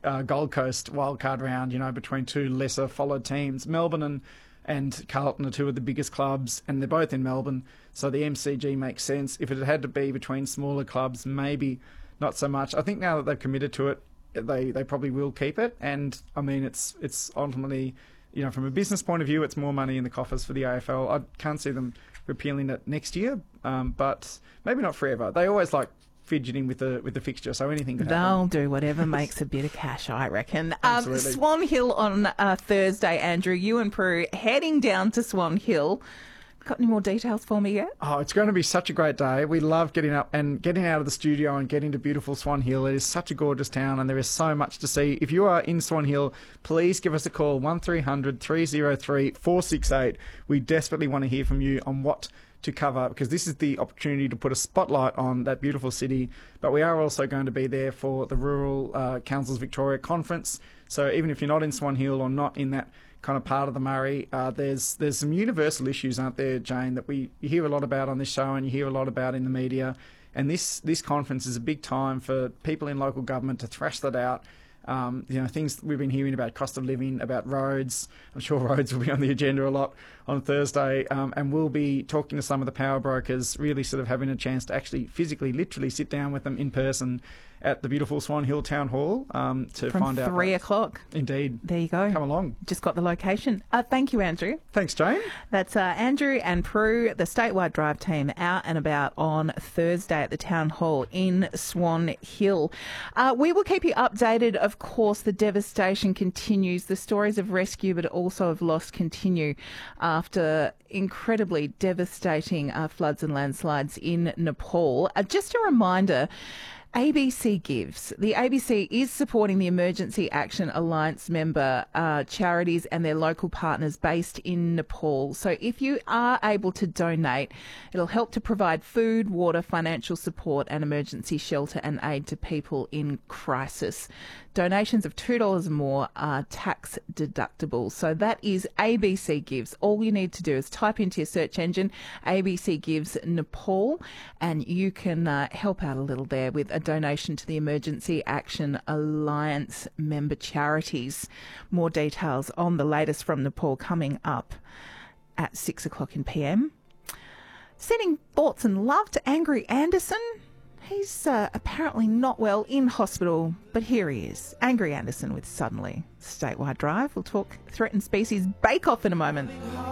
Gold Coast wildcard round, between two lesser followed teams. Melbourne and Carlton are two of the biggest clubs, and they're both in Melbourne, so the MCG makes sense. If it had to be between smaller clubs, maybe not so much. I think now that they've committed to it, they probably will keep it, and I mean it's ultimately, from a business point of view, it's more money in the coffers for the AFL. I can't see them repealing it next year, but maybe not forever. They always like fidgeting with the fixture, so anything could happen. They'll do whatever makes a bit of cash, I reckon. Absolutely. Swan Hill on Thursday, Andrew. You and Prue heading down to Swan Hill. Got any more details for me yet? Oh, it's going to be such a great day. We love getting up and getting out of the studio and getting to beautiful Swan Hill. It is such a gorgeous town, and there is so much to see. If you are in Swan Hill, please give us a call, 1300 303 468. We desperately want to hear from you on what to cover, because this is the opportunity to put a spotlight on that beautiful city. But we are also going to be there for the Rural Councils Victoria Conference. So even if you're not in Swan Hill or not in that kind of part of the Murray, there's some universal issues, aren't there, Jane, that you hear a lot about on this show and you hear a lot about in the media. And this conference is a big time for people in local government to thrash that out. Things we've been hearing about cost of living, about roads. I'm sure roads will be on the agenda a lot on Thursday, and we'll be talking to some of the power brokers, really sort of having a chance to actually physically, literally sit down with them in person at the beautiful Swan Hill Town Hall to From find out. 3 o'clock. Indeed. There you go. Come along. Just got the location. Thank you, Andrew. Thanks, Jane. That's Andrew and Prue, the statewide drive team, out and about on Thursday at the Town Hall in Swan Hill. We will keep you updated. Of course, the devastation continues. The stories of rescue but also of loss continue after incredibly devastating floods and landslides in Nepal. Just a reminder, ABC Gives. The ABC is supporting the Emergency Action Alliance member charities and their local partners based in Nepal. So if you are able to donate, it'll help to provide food, water, financial support and emergency shelter and aid to people in crisis. Donations of $2 or more are tax deductible. So that is ABC Gives. All you need to do is type into your search engine ABC Gives Nepal, and you can help out a little there with a donation to the Emergency Action Alliance member charities. More details on the latest from Nepal coming up at 6 o'clock in PM. Sending thoughts and love to Angry Anderson. He's apparently not well in hospital, but here he is. Angry Anderson with Suddenly Statewide Drive. We'll talk threatened species bake-off in a moment.